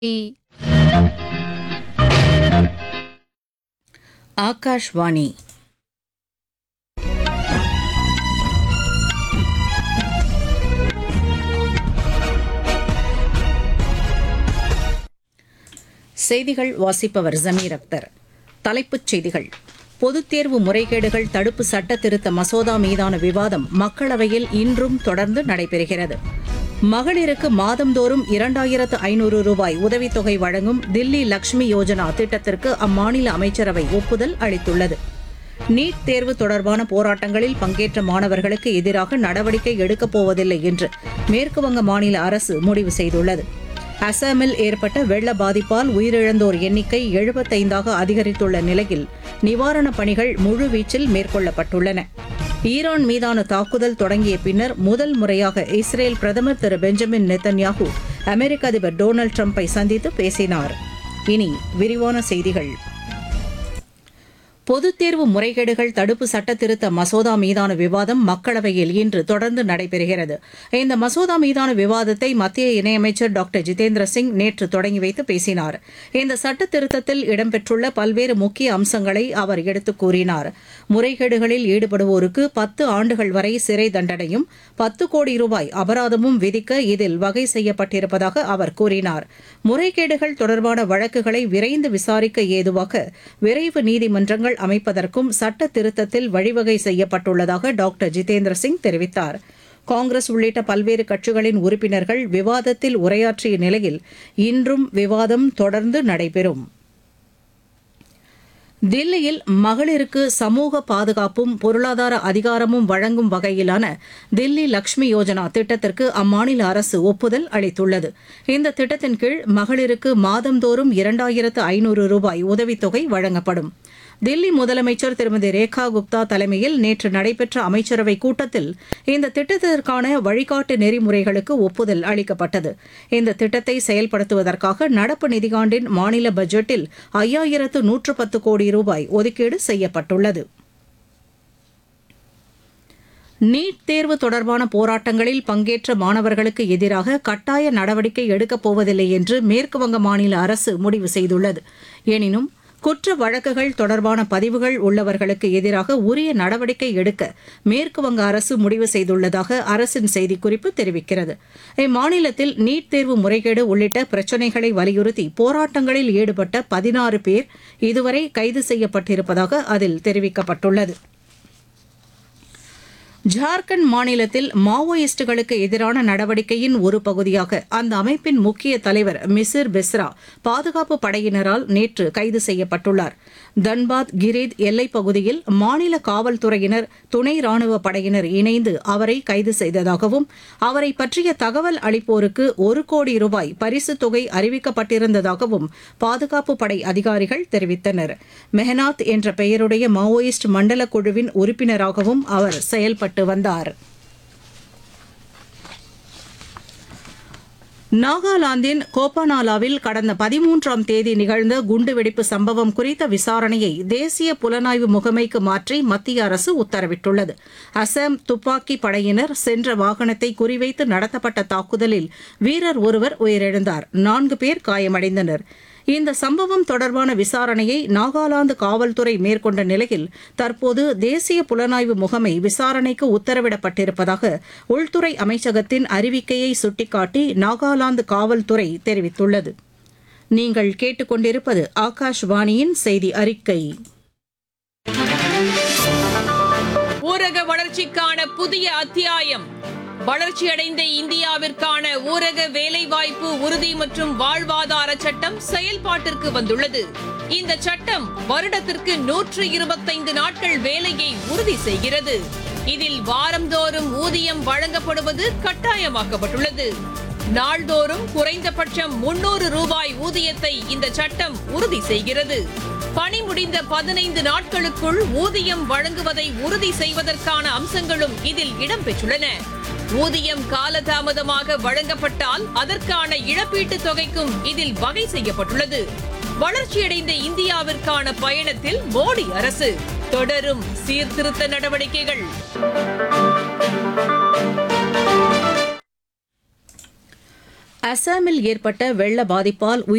ஆகாஷ்வாணி. செய்திகள் வாசிப்பவர் ஜமீர் அக்தர். தலைப்புச் செய்திகள். பொதுத் தேர்வு முறைகேடுகள் தடுப்பு சட்ட திருத்த மசோதா மீதான விவாதம் மக்களவையில் இன்றும் தொடர்ந்து நடைபெறுகிறது. மகளிருக்கு மாதந்தோறும் 2500 ரூபாய் உதவித்தொகை வழங்கும் தில்லி லக்ஷ்மி யோஜனா திட்டத்திற்கு அம்மாநில அமைச்சரவை ஒப்புதல் அளித்துள்ளது. நீட் தேர்வு தொடர்பான போராட்டங்களில் பங்கேற்ற மாணவர்களுக்கு எதிராக நடவடிக்கை எடுக்கப் போவதில்லை என்று மேற்குவங்க மாநில அரசு முடிவு செய்துள்ளது. அசாமில் ஏற்பட்ட வெள்ள பாதிப்பால் உயிரிழந்தோர் எண்ணிக்கை 75ஆக அதிகரித்துள்ள நிலையில் நிவாரணப் பணிகள் முழுவீச்சில் மேற்கொள்ளப்பட்டுள்ளன. ஈரான் மீதான தாக்குதல் தொடங்கிய பின்னர் முதல் முறையாக இஸ்ரேல் பிரதமர் திரு பெஞ்சமின் நெத்தன்யாகு அமெரிக்க அதிபர் டொனால்டு டிரம்பை சந்தித்து பேசினார். இனி விரிவான செய்திகள். பொதுத் தேர்வு முறைகேடுகள் தடுப்பு சட்ட திருத்த மசோதா மீதான விவாதம் மக்களவையில் இன்று தொடர்ந்து நடைபெறுகிறது. இந்த மசோதா மீதான விவாதத்தை மத்திய இணையமைச்சர் டாக்டர் ஜிதேந்திர சிங் நேற்று தொடங்கி வைத்து பேசினார். இந்த சட்ட திருத்தத்தில் இடம்பெற்றுள்ள பல்வேறு முக்கிய அம்சங்களை அவர் எடுத்துக் கூறினார். முறைகேடுகளில் ஈடுபடுவோருக்கு 10 ஆண்டுகள் வரை சிறை தண்டனையும் 10 கோடி ரூபாய் அபராதமும் விதிக்க இதில் வகை செய்யப்பட்டிருப்பதாக அவர் கூறினார். முறைகேடுகள் தொடர்பான வழக்குகளை விரைந்து விசாரிக்க ஏதுவாக விரைவு நீதிமன்றங்கள் அமைப்பதற்கும் சட்ட திருத்தத்தில் வழிவகை செய்யப்பட்டுள்ளதாக டாக்டர் ஜிதேந்திர சிங் தெரிவித்தார். காங்கிரஸ் உள்ளிட்ட பல்வேறு கட்சிகளின் உறுப்பினர்கள் விவாதத்தில் உரையாற்றிய நிலையில் இன்றும் விவாதம் தொடர்ந்து நடைபெறும். தில்லியில் மகளிருக்கு சமூக பாதுகாப்பும் பொருளாதார அதிகாரமும் வழங்கும் வகையிலான தில்லி லக்ஷ்மி யோஜனா திட்டத்திற்கு அம்மாநில அரசு ஒப்புதல் அளித்துள்ளது. இந்த திட்டத்தின் கீழ் மகளிருக்கு மாதந்தோறும் 2500 ரூபாய் உதவித்தொகை வழங்கப்படும். தில்லி முதலமைச்சர் திருமதி ரேகா குப்தா தலைமையில் நேற்று நடைபெற்ற அமைச்சரவைக் கூட்டத்தில் இந்த திட்டத்திற்கான வழிகாட்டு நெறிமுறைகளுக்கு ஒப்புதல் அளிக்கப்பட்டது. இந்த திட்டத்தை செயல்படுத்துவதற்காக நடப்பு நிதியாண்டின் மாநில பட்ஜெட்டில் 5110 கோடி ரூபாய் ஒதுக்கீடு செய்யப்பட்டுள்ளது. நீட் தேர்வு தொடர்பான போராட்டங்களில் பங்கேற்ற மாணவர்களுக்கு எதிராக கட்டாய நடவடிக்கை எடுக்கப் போவதில்லை என்று மேற்குவங்க மாநில அரசு முடிவு செய்துள்ளது. எனினும் குற்ற வழக்குகள் தொடர்பான பதிவுகள் உள்ளவர்களுக்கு எதிராக உரிய நடவடிக்கை எடுக்க மேற்குவங்க அரசு முடிவு செய்துள்ளதாக அரசின் செய்திக்குறிப்பு தெரிவிக்கிறது. இம்மாநிலத்தில் நீட் தேர்வு முறைகேடு உள்ளிட்ட பிரச்சினைகளை வலியுறுத்தி போராட்டங்களில் ஈடுபட்ட 16 பேர் இதுவரை கைது செய்யப்பட்டிருப்பதாக அதில் தெரிவிக்கப்பட்டுள்ளது. ஜார்க்கண்ட் மாநிலத்தில் மாவோயிஸ்டுகளுக்கு எதிரான நடவடிக்கையின் ஒரு பகுதியாக அந்த அமைப்பின் முக்கிய தலைவர் மிசிர் பெஸ்ரா பாதுகாப்பு படையினரால் நேற்று கைது செய்யப்பட்டுள்ளார். தன்பாத் கிரீத் எல்லைப் பகுதியில் மாநில காவல்துறையினர் துணை ராணுவ படையினர் இணைந்து அவரை கைது செய்ததாகவும் அவரை பற்றிய தகவல் அளிப்போருக்கு 1 கோடி ரூபாய் பரிசுத் தொகை அறிவிக்கப்பட்டிருந்ததாகவும் பாதுகாப்பு படை அதிகாரிகள் தெரிவித்தனர். மெஹனாத் என்ற பெயருடைய மாவோயிஸ்ட் மண்டல குழுவின் உறுப்பினராகவும் அவர் செயல்பட்டார். வந்தார். நாகாலாந்தின் கோபானாலாவில் கடந்த 13ஆம் தேதி நிகழ்ந்த குண்டுவெடிப்பு சம்பவம் குறித்த விசாரணையை தேசிய புலனாய்வு முகமைக்கு மாற்றி மத்திய அரசு உத்தரவிட்டுள்ளது. அசாம் துப்பாக்கி படையினர் சென்ற வாகனத்தை குறிவைத்து நடத்தப்பட்ட தாக்குதலில் வீரர் ஒருவர் உயிரிழந்தார். 4 பேர் காயமடைந்தனர். இந்த சம்பவம் தொடர்பான விசாரணையை நாகாலாந்து காவல்துறை மேற்கொண்ட நிலையில் தற்போது தேசிய புலனாய்வு முகமை விசாரணைக்கு உத்தரவிடப்பட்டிருப்பதாக உள்துறை அமைச்சகத்தின் அறிவிக்கையை சுட்டிக்காட்டி நாகாலாந்து காவல்துறை தெரிவித்துள்ளது. நீங்கள் கேட்டுக்கொண்டிருப்பது ஆகாஷ்வாணியின் செய்தி அறிக்கை. ஊரக வளர்ச்சிக்கான புதிய அத்தியாயம். வளர்ச்சியடைந்த இந்தியாவிற்கான ஊரக வேலைவாய்ப்பு உறுதி மற்றும் வாழ்வாதார சட்டம் செயல்பாட்டிற்கு வந்துள்ளது. இந்த சட்டம் வருடத்திற்கு 125 நாட்கள் வேலையை உறுதி செய்கிறது. இதில் வாரந்தோறும் ஊதியம் வழங்கப்படுவது கட்டாயமாக்கப்பட்டுள்ளது. நாள்தோறும் குறைந்தபட்சம் 300 ரூபாய் ஊதியத்தை இந்த சட்டம் உறுதி செய்கிறது. பணி முடிந்த 15 நாட்களுக்குள் ஊதியம் வழங்குவதை உறுதி செய்வதற்கான அம்சங்களும் இதில் இடம்பெற்றுள்ளன. ஊதியம் காலதாமதமாக வழங்கப்பட்டால் அதற்கான இழப்பீட்டுத் தொகைக்கும் இதில் வகை செய்யப்பட்டுள்ளது. வளர்ச்சியடைந்த இந்தியாவிற்கான பயணத்தில் மோடி அரசு தொடரும் சீர்திருத்த நடவடிக்கைகள். அசாமில் ஏற்பட்ட வெள்ள பாதிப்பால்